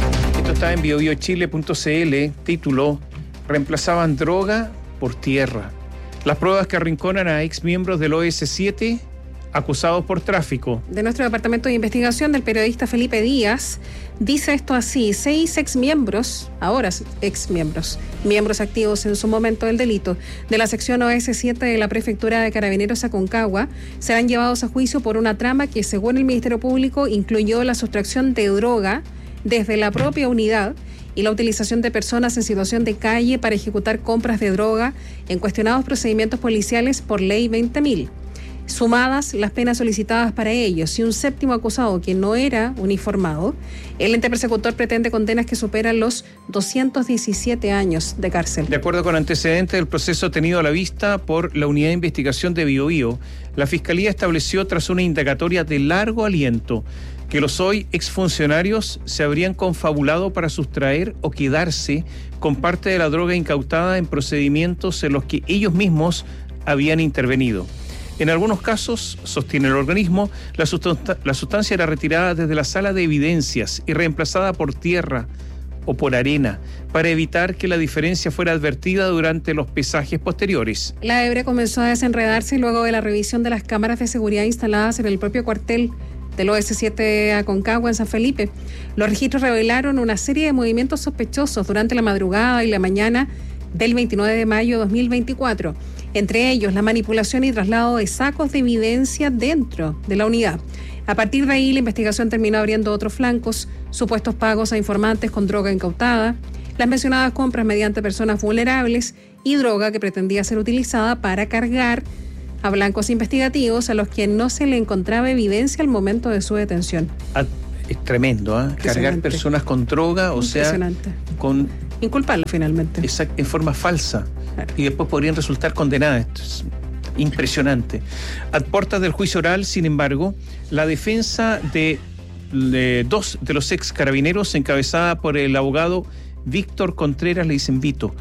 Esto está en bio bio chile punto c l, título: reemplazaban droga por tierra. Las pruebas que arrinconan a exmiembros del O S siete acusados por tráfico. De nuestro departamento de investigación, del periodista Felipe Díaz, dice esto así: seis exmiembros, ahora exmiembros, miembros activos en su momento del delito, de la sección O S siete de la Prefectura de Carabineros Aconcagua, serán llevados a juicio por una trama que, según el Ministerio Público, incluyó la sustracción de droga desde la propia unidad y la utilización de personas en situación de calle para ejecutar compras de droga en cuestionados procedimientos policiales por ley veinte mil. Sumadas las penas solicitadas para ellos y un séptimo acusado que no era uniformado, el ente persecutor pretende condenas que superan los doscientos diecisiete años de cárcel. De acuerdo con antecedentes del proceso tenido a la vista por la Unidad de Investigación de Biobío, la Fiscalía estableció, tras una indagatoria de largo aliento, que los hoy exfuncionarios se habrían confabulado para sustraer o quedarse con parte de la droga incautada en procedimientos en los que ellos mismos habían intervenido. En algunos casos, sostiene el organismo, la, sustancia, la sustancia era retirada desde la sala de evidencias y reemplazada por tierra o por arena para evitar que la diferencia fuera advertida durante los pesajes posteriores. La hebra comenzó a desenredarse luego de la revisión de las cámaras de seguridad instaladas en el propio cuartel del O S siete Aconcagua en San Felipe. Los registros revelaron una serie de movimientos sospechosos durante la madrugada y la mañana del veintinueve de mayo de dos mil veinticuatro. Entre ellos, la manipulación y traslado de sacos de evidencia dentro de la unidad. A partir de ahí, la investigación terminó abriendo otros flancos: supuestos pagos a informantes con droga incautada, las mencionadas compras mediante personas vulnerables y droga que pretendía ser utilizada para cargar a blancos investigativos a los que no se le encontraba evidencia al momento de su detención. Ah, es tremendo, ¿eh? Cargar personas con droga, o sea, con... inculparlo finalmente. Exacto, en forma falsa. Claro. Y después podrían resultar condenadas. Esto es impresionante. A puertas del juicio oral, sin embargo, la defensa de, de dos de los ex carabineros, encabezada por el abogado Víctor Contreras, le dicen Vito.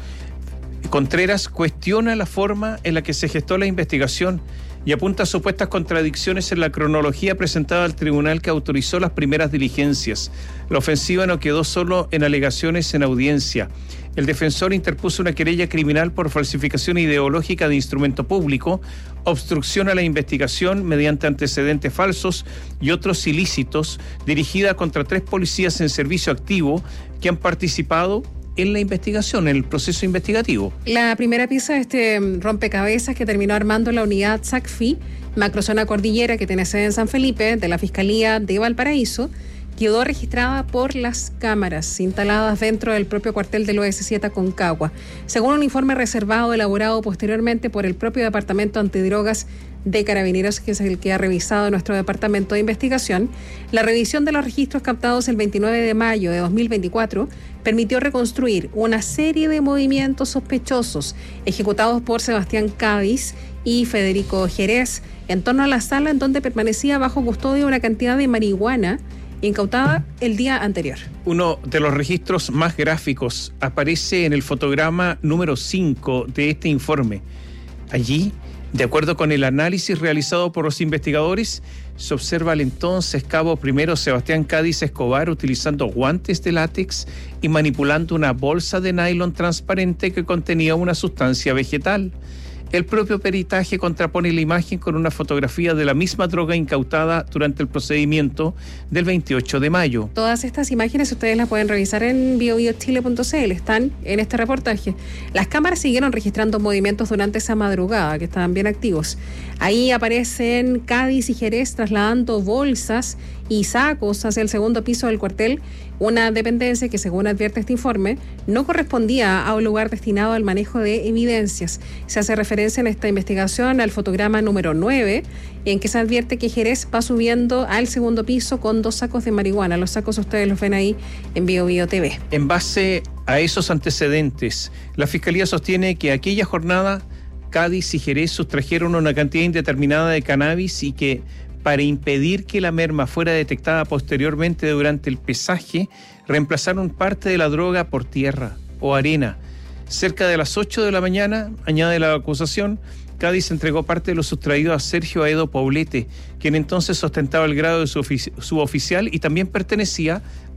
Contreras cuestiona la forma en la que se gestó la investigación y apunta a supuestas contradicciones en la cronología presentada al tribunal que autorizó las primeras diligencias. La ofensiva no quedó solo en alegaciones en audiencia. El defensor interpuso una querella criminal por falsificación ideológica de instrumento público, obstrucción a la investigación mediante antecedentes falsos y otros ilícitos, dirigida contra tres policías en servicio activo que han participado en la investigación, en el proceso investigativo. La primera pieza de este rompecabezas que terminó armando la unidad SACFI, Macrozona Cordillera, que tiene sede en San Felipe, de la Fiscalía de Valparaíso, quedó registrada por las cámaras instaladas dentro del propio cuartel del O S siete Aconcagua. Según un informe reservado elaborado posteriormente por el propio Departamento Antidrogas de Carabineros, que es el que ha revisado nuestro Departamento de Investigación, la revisión de los registros captados el veintinueve de mayo de dos mil veinticuatro permitió reconstruir una serie de movimientos sospechosos ejecutados por Sebastián Cádiz y Federico Jerez en torno a la sala en donde permanecía bajo custodia una cantidad de marihuana incautada el día anterior. Uno de los registros más gráficos aparece en el fotograma número cinco de este informe. Allí, de acuerdo con el análisis realizado por los investigadores, se observa al entonces cabo primero Sebastián Cádiz Escobar utilizando guantes de látex y manipulando una bolsa de nylon transparente que contenía una sustancia vegetal. El propio peritaje contrapone la imagen con una fotografía de la misma droga incautada durante el procedimiento del veintiocho de mayo. Todas estas imágenes ustedes las pueden revisar en bio bio chile punto c l, están en este reportaje. Las cámaras siguieron registrando movimientos durante esa madrugada, que estaban bien activos. Ahí aparecen Cádiz y Jerez trasladando bolsas y sacos hacia el segundo piso del cuartel, una dependencia que, según advierte este informe, no correspondía a un lugar destinado al manejo de evidencias. Se hace referencia en esta investigación al fotograma número nueve, en que se advierte que Jerez va subiendo al segundo piso con dos sacos de marihuana. Los sacos ustedes los ven ahí en Bio Bio T V. En base a esos antecedentes, la Fiscalía sostiene que aquella jornada Cádiz y Jerez sustrajeron una cantidad indeterminada de cannabis y que, para impedir que la merma fuera detectada posteriormente durante el pesaje, reemplazaron parte de la droga por tierra o arena. Cerca de las ocho de la mañana, añade la acusación, Cádiz entregó parte de lo sustraído a Sergio Aedo Poblete, quien entonces ostentaba el grado de suboficial y también pertenecía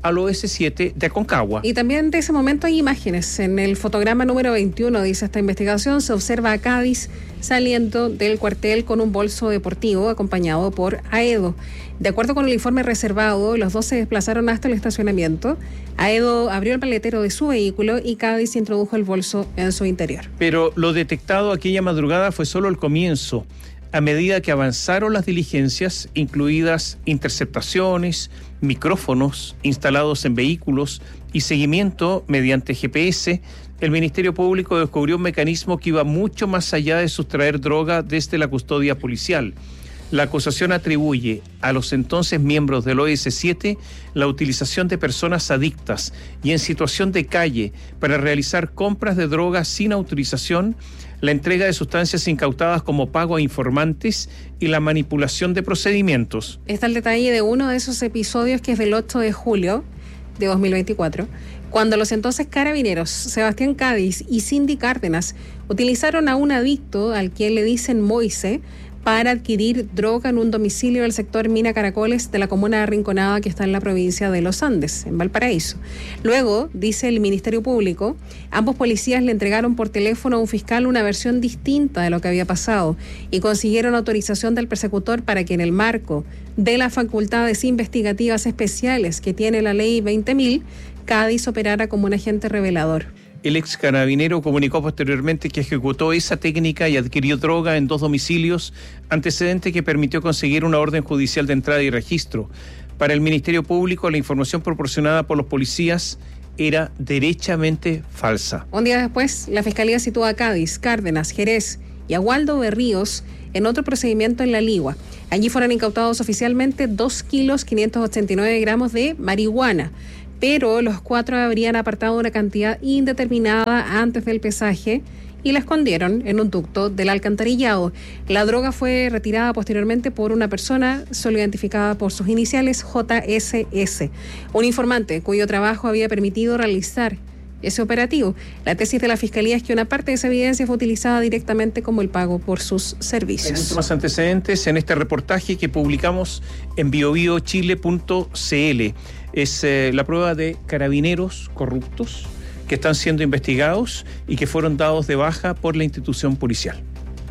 al O S siete de Aconcagua. Y también de ese momento hay imágenes. En el fotograma número veintiuno, dice esta investigación, se observa a Cádiz saliendo del cuartel con un bolso deportivo acompañado por Aedo. De acuerdo con el informe reservado, los dos se desplazaron hasta el estacionamiento. Aedo abrió el maletero de su vehículo y Cádiz introdujo el bolso en su interior. Pero lo detectado aquella madrugada fue solo el comienzo. A medida que avanzaron las diligencias, incluidas interceptaciones, micrófonos instalados en vehículos y seguimiento mediante G P S, el Ministerio Público descubrió un mecanismo que iba mucho más allá de sustraer droga desde la custodia policial. La acusación atribuye a los entonces miembros del O S siete la utilización de personas adictas y en situación de calle para realizar compras de drogas sin autorización, la entrega de sustancias incautadas como pago a informantes y la manipulación de procedimientos. Está el detalle de uno de esos episodios que es del ocho de julio de dos mil veinticuatro, cuando los entonces carabineros Sebastián Cádiz y Cindy Cárdenas utilizaron a un adicto al que le dicen Moise para adquirir droga en un domicilio del sector Mina Caracoles de la comuna de Rinconada, que está en la provincia de Los Andes, en Valparaíso. Luego, dice el Ministerio Público, ambos policías le entregaron por teléfono a un fiscal una versión distinta de lo que había pasado y consiguieron autorización del persecutor para que en el marco de las facultades investigativas especiales que tiene la ley veinte mil, Cádiz operara como un agente revelador. El ex carabinero comunicó posteriormente que ejecutó esa técnica y adquirió droga en dos domicilios, antecedente que permitió conseguir una orden judicial de entrada y registro. Para el Ministerio Público, la información proporcionada por los policías era derechamente falsa. Un día después, la Fiscalía sitúa a Cádiz, Cárdenas, Jerez y a Waldo Berríos en otro procedimiento en La Ligua. Allí fueron incautados oficialmente dos kilos quinientos ochenta y nueve gramos de marihuana, pero los cuatro habrían apartado una cantidad indeterminada antes del pesaje y la escondieron en un ducto del alcantarillado. La droga fue retirada posteriormente por una persona solo identificada por sus iniciales J S S, un informante cuyo trabajo había permitido realizar ese operativo. La tesis de la Fiscalía es que una parte de esa evidencia fue utilizada directamente como el pago por sus servicios. Hay muchos más antecedentes en este reportaje que publicamos en bio bio chile punto c l. Es eh, la prueba de carabineros corruptos que están siendo investigados y que fueron dados de baja por la institución policial.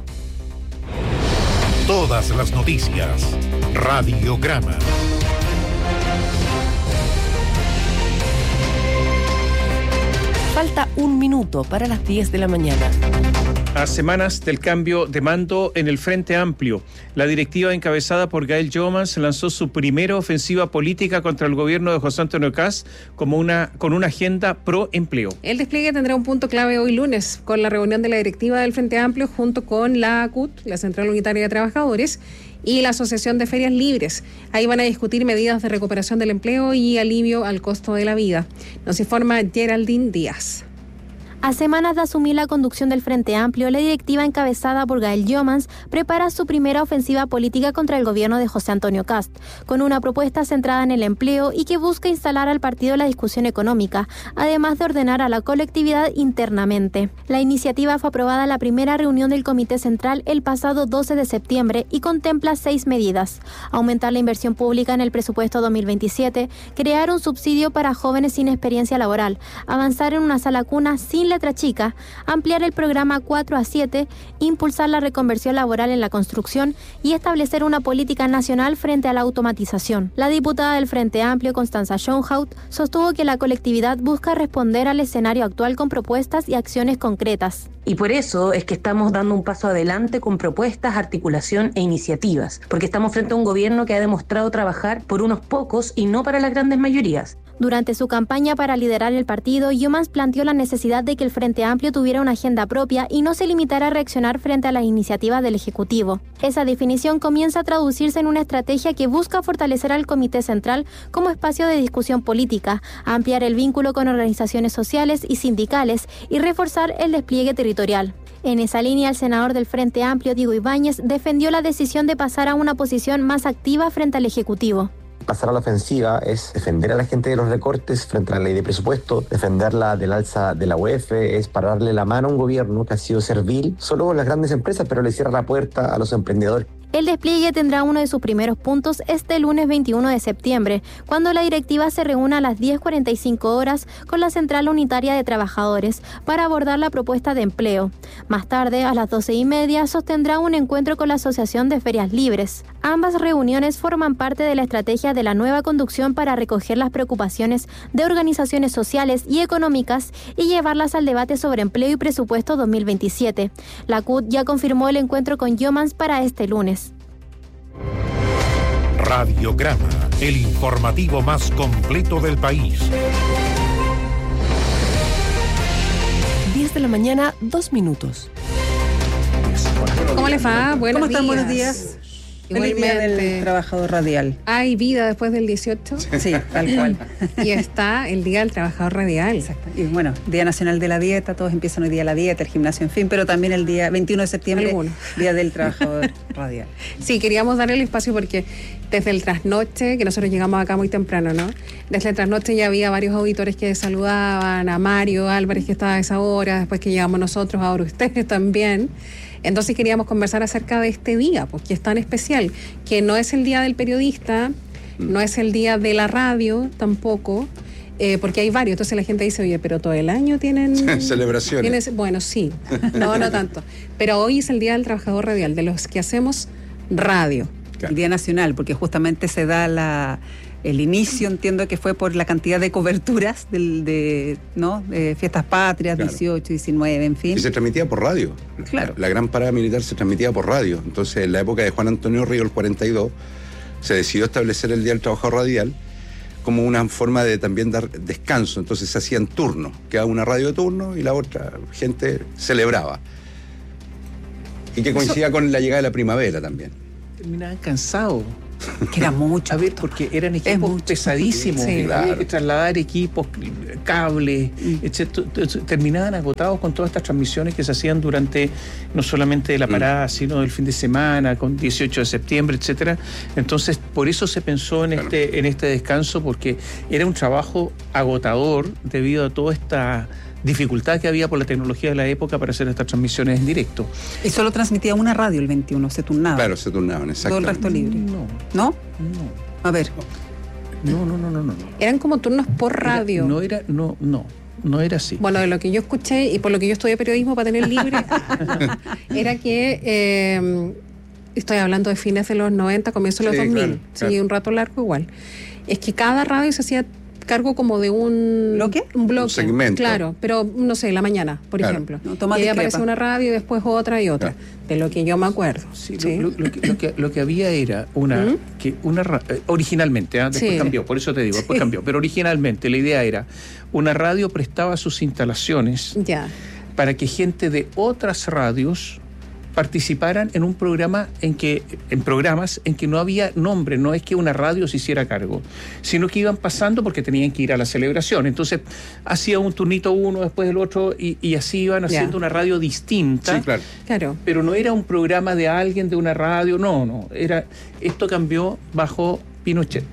Todas las noticias. Radiograma. Falta un minuto para las diez de la mañana. A semanas del cambio de mando en el Frente Amplio, la directiva encabezada por Gael Jomans lanzó su primera ofensiva política contra el gobierno de José Antonio Kast como una, con una agenda pro empleo. El despliegue tendrá un punto clave hoy lunes con la reunión de la directiva del Frente Amplio junto con la A C U T, la Central Unitaria de Trabajadores, y la Asociación de Ferias Libres. Ahí van a discutir medidas de recuperación del empleo y alivio al costo de la vida. Nos informa Geraldine Díaz. A semanas de asumir la conducción del Frente Amplio, la directiva encabezada por Gael Jomans prepara su primera ofensiva política contra el gobierno de José Antonio Kast, con una propuesta centrada en el empleo y que busca instalar al partido la discusión económica, además de ordenar a la colectividad internamente. La iniciativa fue aprobada en la primera reunión del Comité Central el pasado doce de septiembre y contempla seis medidas: aumentar la inversión pública en el presupuesto dos mil veintisiete, crear un subsidio para jóvenes sin experiencia laboral, avanzar en una sala cuna sin letra chica, ampliar el programa cuatro a siete, impulsar la reconversión laboral en la construcción y establecer una política nacional frente a la automatización. La diputada del Frente Amplio, Constanza Schoenhout, sostuvo que la colectividad busca responder al escenario actual con propuestas y acciones concretas. Y por eso es que estamos dando un paso adelante con propuestas, articulación e iniciativas, porque estamos frente a un gobierno que ha demostrado trabajar por unos pocos y no para las grandes mayorías. Durante su campaña para liderar el partido, Jomans planteó la necesidad de que el Frente Amplio tuviera una agenda propia y no se limitara a reaccionar frente a las iniciativas del Ejecutivo. Esa definición comienza a traducirse en una estrategia que busca fortalecer al Comité Central como espacio de discusión política, ampliar el vínculo con organizaciones sociales y sindicales y reforzar el despliegue territorial. En esa línea, el senador del Frente Amplio, Diego Ibáñez, defendió la decisión de pasar a una posición más activa frente al Ejecutivo. Pasar a la ofensiva es defender a la gente de los recortes frente a la ley de presupuesto, defenderla del alza de la U E F, es pararle la mano a un gobierno que ha sido servil solo con las grandes empresas, pero le cierra la puerta a los emprendedores. El despliegue tendrá uno de sus primeros puntos este lunes veintiuno de septiembre, cuando la directiva se reúna a las diez cuarenta y cinco horas con la Central Unitaria de Trabajadores para abordar la propuesta de empleo. Más tarde, a las doce y media, sostendrá un encuentro con la Asociación de Ferias Libres. Ambas reuniones forman parte de la estrategia de la nueva conducción para recoger las preocupaciones de organizaciones sociales y económicas y llevarlas al debate sobre empleo y presupuesto dos mil veintisiete. La C U T ya confirmó el encuentro con Yeomans para este lunes. Radiograma, el informativo más completo del país. diez de la mañana, dos minutos. ¿Cómo les va? Buenos ¿Cómo están? días. Buenos días. Feliz día del trabajador radial. ¿Hay vida después del dieciocho? Sí, tal cual. Y está el Día del Trabajador Radial. Exacto. Y bueno, Día Nacional de la Dieta, todos empiezan hoy día la dieta, el gimnasio, en fin, pero también el día veintiuno de septiembre, Alguno. Día del Trabajador Radial. Sí, queríamos darle el espacio porque desde el trasnoche, que nosotros llegamos acá muy temprano, ¿no? Desde el trasnoche ya había varios auditores que saludaban, a Mario Álvarez que estaba a esa hora, después que llegamos nosotros, ahora ustedes también. Entonces queríamos conversar acerca de este día, pues que es tan especial, que no es el día del periodista, no es el día de la radio tampoco, eh, porque hay varios. Entonces la gente dice, oye, pero todo el año tienen... Celebraciones. Tienes, bueno, sí, no, no tanto. Pero hoy es el Día del Trabajador Radial, de los que hacemos radio. Claro. El Día Nacional, porque justamente se da la... El inicio, entiendo que fue por la cantidad de coberturas del, de, ¿no? de fiestas patrias, claro. dieciocho, diecinueve, en fin. Y se transmitía por radio. Claro. La, la gran parada militar se transmitía por radio. Entonces, en la época de Juan Antonio Río, el cuarenta y dos, se decidió establecer el Día del Trabajador Radial como una forma de también dar descanso. Entonces se hacían turnos. Quedaba una radio de turno y la otra gente celebraba. Y que coincidía Eso... con la llegada de la primavera también. Terminaban cansados. Que era mucho. A ver, porque eran equipos pesadísimos. Sí, claro. Que trasladar equipos, cables, mm. etcétera. Terminaban agotados con todas estas transmisiones que se hacían durante, no solamente de la parada, mm. sino del fin de semana, con dieciocho de septiembre, etcétera. Entonces, por eso se pensó en, claro. este, en este descanso, porque era un trabajo agotador debido a toda esta dificultad que había por la tecnología de la época para hacer estas transmisiones en directo. Y solo transmitía una radio el veintiuno, se turnaba. Claro, se turnaban, exacto. Todo el resto libre. No. ¿No? No. A ver. No, no, no, no, no. Eran como turnos por radio. Era, no era, no, no. No era así. Bueno, de lo que yo escuché y por lo que yo estudié periodismo para tener libre, era que eh, estoy hablando de fines de los noventa, comienzo de los sí, dos mil. Claro, sí, claro. Un rato largo igual. Es que cada radio se hacía cargo como de un bloque, un bloque, un segmento. Claro, pero no sé, la mañana, por claro. ejemplo. No, y ahí aparece una radio y después otra y otra, claro. de lo que yo me acuerdo. Sí, ¿sí? Lo, lo, que, lo, que, lo que había era una, ¿Mm? que una eh, originalmente, ¿eh? después sí. cambió, por eso te digo, después sí. cambió, pero originalmente la idea era, una radio prestaba sus instalaciones ya. para que gente de otras radios participaran en un programa en que, en programas en que no había nombre, no es que una radio se hiciera cargo, sino que iban pasando porque tenían que ir a la celebración. Entonces, hacía un turnito uno después del otro y, y así iban haciendo yeah. una radio distinta. Sí, claro. claro. Pero no era un programa de alguien de una radio, no, no. Era, esto cambió bajo Pinochet.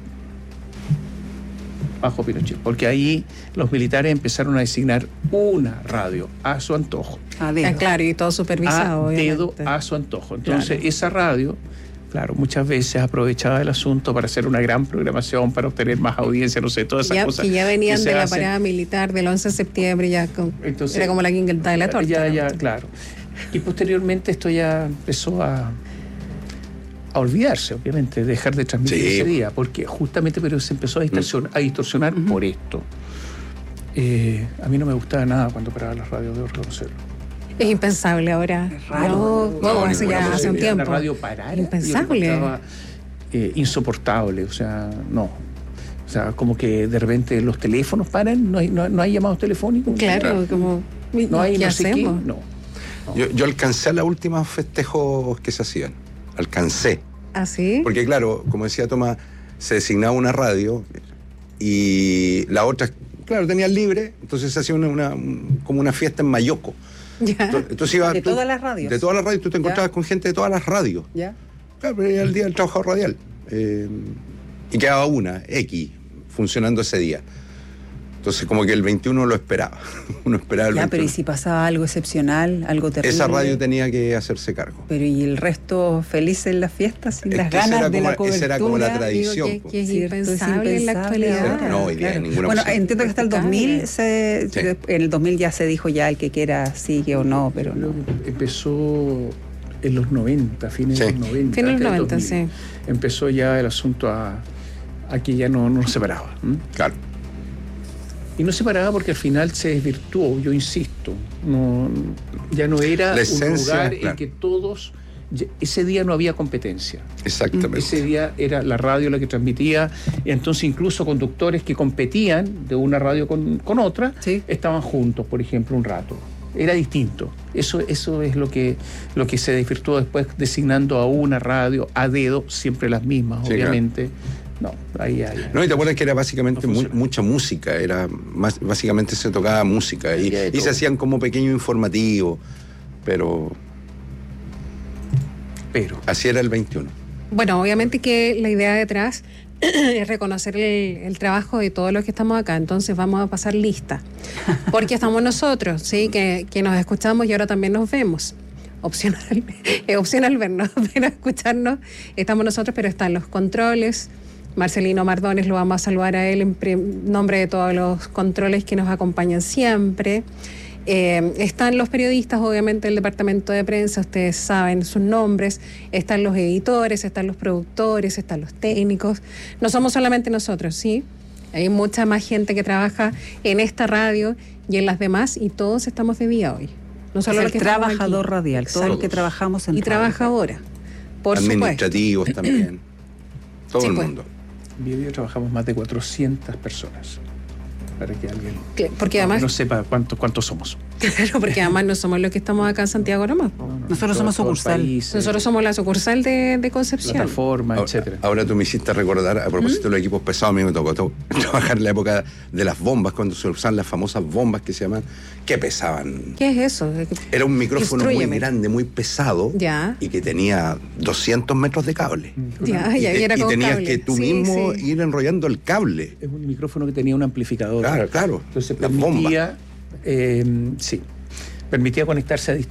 Bajo Pinochet, porque ahí los militares empezaron a designar una radio a su antojo. A dedo. Ah, claro, y todo supervisado. A dedo, a su antojo. Entonces, claro. esa radio, claro, muchas veces aprovechaba el asunto para hacer una gran programación, para obtener más audiencia, no sé, todas esas ya, cosas. Que ya venían que de la hacen. parada militar del once de septiembre, ya con, Entonces, era como la guinda de la torta. Ya, ya, claro. Y posteriormente esto ya empezó a... a olvidarse, obviamente, dejar de transmitir sí. ese día, porque justamente pero se empezó a distorsionar, a distorsionar uh-huh. por esto. Eh, a mí no me gustaba nada cuando paraba las radios, debo reconocerlo. Es impensable ahora. Es raro. No, no, no hace ya hace un tiempo. La radio parar. Impensable. Estaba, eh, insoportable, o sea, no. O sea, como que de repente los teléfonos paran, no hay, no, no hay llamados telefónicos. Claro, claro. como no hay ¿qué no sé hacemos? Qué, no. no. Yo, yo alcancé a los últimos festejos que se hacían. Alcancé. ¿Ah, sí? Porque claro, como decía Tomás, se designaba una radio y la otra, claro, tenían libre, entonces se hacía una, una, un, como una fiesta en Mayoco. Ya. Entonces, entonces iba, de tú, todas las radios. De todas las radios, tú te encontrabas ya. con gente de todas las radios. Ya. Claro, pero era el Día del Trabajador Radial. Eh, y quedaba una, X, funcionando ese día. Entonces como que el veintiuno lo esperaba. Uno esperaba el Ya, veintiuno. pero ¿y si pasaba algo excepcional, algo terrible? Esa radio tenía que hacerse cargo. Pero ¿y el resto feliz en las fiestas, sin Es las que esa ganas era de como- la cobertura? esa era como la tradición, Digo, po. que, que es Cierto, es impensable en la impensable actualidad. ahora. No, hoy día en ninguna Bueno, opción. entiendo que hasta el dos mil, se, Sí. en el dos mil ya se dijo ya el que quiera sigue o no, pero no. Empezó en los noventa, fines Sí. de los noventa. Fines de los hasta el noventa, dos mil. sí. Empezó ya el asunto a, a que ya no, no nos separaba. ¿m? Claro. Y no separaba porque al final se desvirtuó, yo insisto. No, ya no era La un esencia, lugar en claro. que todos... Ese día no había competencia. Exactamente. Ese día era la radio la que transmitía, y entonces incluso conductores que competían de una radio con, con otra, estaban juntos, por ejemplo, un rato. Era distinto. Eso, eso es lo que, lo que se desvirtuó después, designando a una radio a dedo, siempre las mismas, Sí, obviamente. No, ahí hay. No, y te acuerdas que era básicamente mu- mucha música, era más, básicamente se tocaba música y, Había de y se todo. hacían como pequeños informativos, pero Pero así era el veintiuno. Bueno, obviamente que la idea detrás es reconocer el, el trabajo de todos los que estamos acá, entonces vamos a pasar lista, porque estamos nosotros, sí, que, que nos escuchamos y ahora también nos vemos. Opcional, es opcional vernos, pero escucharnos estamos nosotros, pero están los controles. Marcelino Mardones, lo vamos a saludar a él en prim- nombre de todos los controles que nos acompañan siempre. Eh, están los periodistas, obviamente, del departamento de prensa, ustedes saben sus nombres, están los editores, están los productores, están los técnicos. No somos solamente nosotros, ¿sí? Hay mucha más gente que trabaja en esta radio y en las demás, y todos estamos de día hoy. No solo Es los el que estamos trabajador aquí. radial, todos los que Exacto. trabajamos en Y radio. trabaja ahora, por supuesto. Administrativos también. Todo Sí, el pues. mundo. en Bio Bio trabajamos más de cuatrocientas personas. Para que alguien Que- porque además- no sepa cuántos cuántos somos. Claro, porque además no somos los que estamos acá en Santiago nomás. Nosotros somos sucursal. Nosotros somos la sucursal de, de Concepción. Plataforma, Ahora, etcétera. ahora tú me hiciste recordar, a propósito de los equipos pesados, a mí me tocó to- trabajar en la época de las bombas, cuando se usaban las famosas bombas que se llaman, que pesaban. ¿Qué es eso? Era un micrófono muy Instrúyeme. grande, muy pesado, Ya. y que tenía doscientos metros de cable. Ya, y ya, te- y era y con tenías cable. que tú Sí, mismo sí. ir enrollando el cable. Es un micrófono que tenía un amplificador. Claro, claro. Entonces Las bombas. permitía, eh, sí, permitía conectarse a distancia.